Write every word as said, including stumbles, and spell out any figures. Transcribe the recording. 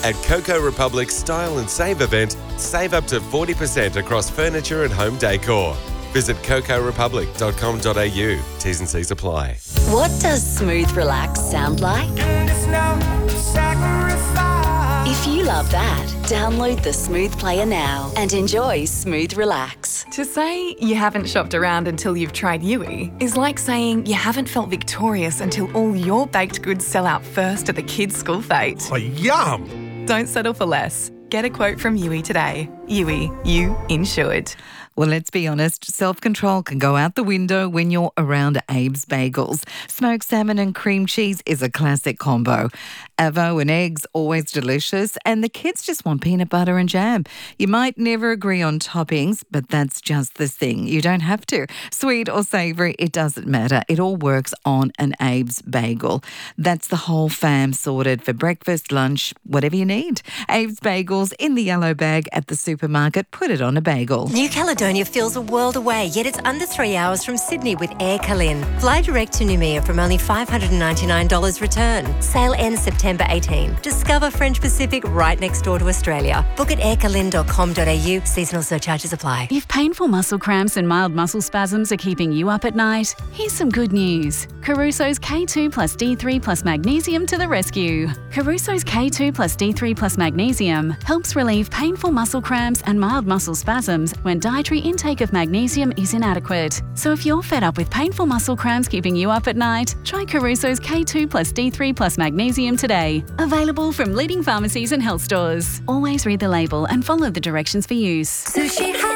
At Coco Republic's Style and Save event, save up to forty percent across furniture and home decor. Visit coco republic dot com dot a u. T's and C's apply. What does smooth relax sound like? If you love that, download the Smooth Player now and enjoy Smooth Relax. To say you haven't shopped around until you've tried Yui is like saying you haven't felt victorious until all your baked goods sell out first at the kids' school fete. Oh, yum! Don't settle for less. Get a quote from Yui today. Yui, you insured. Well, let's be honest, self-control can go out the window when you're around Abe's Bagels. Smoked salmon and cream cheese is a classic combo. Avo and eggs, always delicious, and the kids just want peanut butter and jam. You might never agree on toppings, but that's just the thing. You don't have to. Sweet or savoury, it doesn't matter. It all works on an Abe's Bagel. That's the whole fam sorted for breakfast, lunch, whatever you need. Abe's Bagels in the yellow bag at the supermarket. Put it on a bagel. New Caledonia feels a world away, yet it's under three hours from Sydney with Air Calin. Fly direct to Noumea from only five hundred ninety-nine dollars return. Sale ends September eighteenth. Discover French Pacific right next door to Australia. Book at air calin dot com dot a u. Seasonal surcharges apply. If painful muscle cramps and mild muscle spasms are keeping you up at night, here's some good news. Caruso's K two plus D three plus magnesium to the rescue. Caruso's K two plus D three plus magnesium helps relieve painful muscle cramps and mild muscle spasms when dietary intake of magnesium is inadequate. So if you're fed up with painful muscle cramps keeping you up at night, try Caruso's K two plus D three plus magnesium today. Available from leading pharmacies and health stores. Always read the label and follow the directions for use. Sushi